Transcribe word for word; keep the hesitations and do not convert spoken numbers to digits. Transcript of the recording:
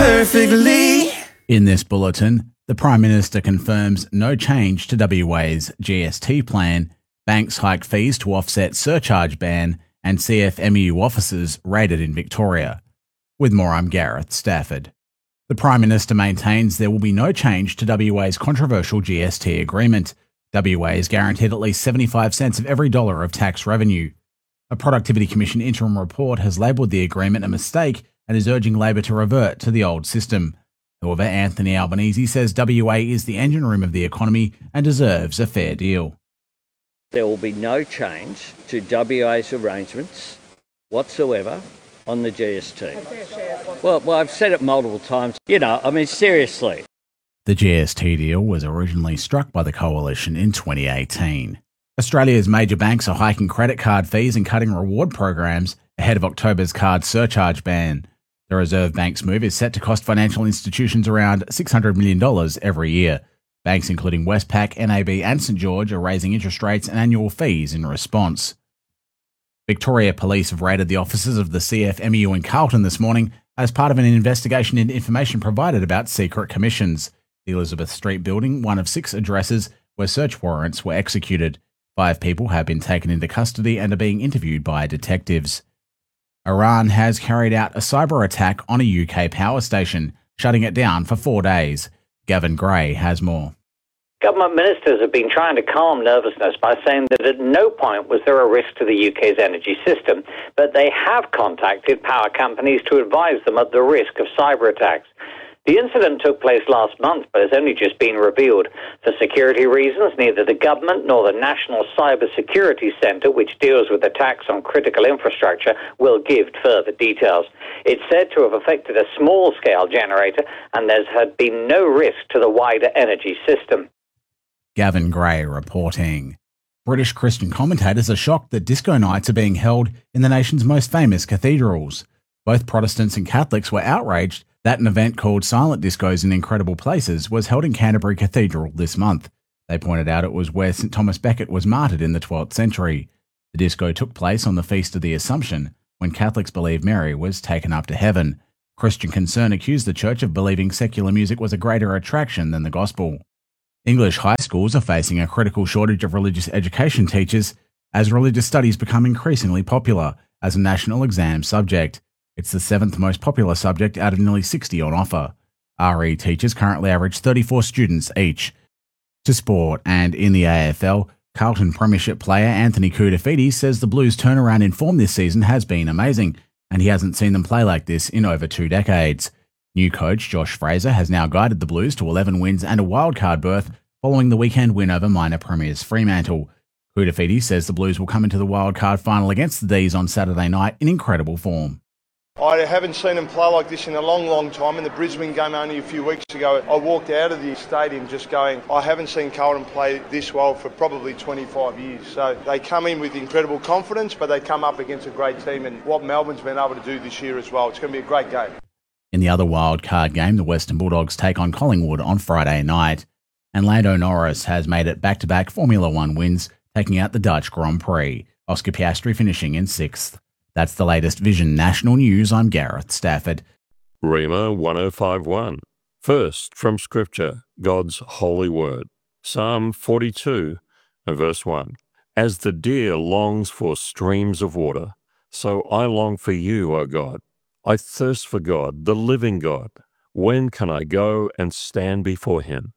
perfectly. In this bulletin, the Prime Minister confirms no change to W A's G S T plan, banks hike fees to offset surcharge ban, and C F M E U offices raided in Victoria. With more, I'm Gareth Stafford. The Prime Minister maintains there will be no change to W A's controversial G S T agreement. W A is guaranteed at least seventy-five cents of every dollar of tax revenue. A Productivity Commission interim report has labelled the agreement a mistake and is urging Labor to revert to the old system. However, Anthony Albanese says W A is the engine room of the economy and deserves a fair deal. There will be no change to W A's arrangements whatsoever on the G S T. Well, well, I've said it multiple times. You know, I mean, seriously. The G S T deal was originally struck by the Coalition in twenty eighteen. Australia's major banks are hiking credit card fees and cutting reward programs ahead of October's card surcharge ban. The Reserve Bank's move is set to cost financial institutions around six hundred million dollars every year. Banks including Westpac, N A B and St George are raising interest rates and annual fees in response. Victoria Police have raided the offices of the C F M E U in Carlton this morning as part of an investigation into information provided about secret commissions. The Elizabeth Street building, one of six addresses where search warrants were executed. Five people have been taken into custody and are being interviewed by detectives. Iran has carried out a cyber attack on a U K power station, shutting it down for four days. Gavin Gray has more. Government ministers have been trying to calm nervousness by saying that at no point was there a risk to the U K's energy system, but they have contacted power companies to advise them of the risk of cyber attacks. The incident took place last month, but has only just been revealed. For security reasons, neither the government nor the National Cyber Security Centre, which deals with attacks on critical infrastructure, will give further details. It's said to have affected a small-scale generator, and there's had been no risk to the wider energy system. Gavin Gray reporting. British Christian commentators are shocked that disco nights are being held in the nation's most famous cathedrals. Both Protestants and Catholics were outraged that an event called Silent Discos in Incredible Places was held in Canterbury Cathedral this month. They pointed out it was where St Thomas Becket was martyred in the twelfth century. The disco took place on the Feast of the Assumption, when Catholics believe Mary was taken up to heaven. Christian Concern accused the church of believing secular music was a greater attraction than the gospel. English high schools are facing a critical shortage of religious education teachers as religious studies become increasingly popular as a national exam subject. It's the seventh most popular subject out of nearly sixty on offer. R E teachers currently average thirty-four students each. To sport, and in the A F L, Carlton Premiership player Anthony Koutoufides says the Blues' turnaround in form this season has been amazing, and he hasn't seen them play like this in over two decades. New coach Josh Fraser has now guided the Blues to eleven wins and a wildcard berth following the weekend win over minor premiers Fremantle. Koutoufides says the Blues will come into the wildcard final against the D's on Saturday night in incredible form. I haven't seen them play like this in a long, long time. In the Brisbane game only a few weeks ago, I walked out of the stadium just going, I haven't seen Carlton play this well for probably twenty-five years. So they come in with incredible confidence, but they come up against a great team, and what Melbourne's been able to do this year as well. It's going to be a great game. In the other wild card game, the Western Bulldogs take on Collingwood on Friday night. And Lando Norris has made it back-to-back Formula One wins, taking out the Dutch Grand Prix. Oscar Piastri finishing in sixth. That's the latest Vision National News. I'm Gareth Stafford. Rhema one oh five one. First, from Scripture, God's holy word. Psalm forty-two, verse one. As the deer longs for streams of water, so I long for you, O God. I thirst for God, the living God. When can I go and stand before him?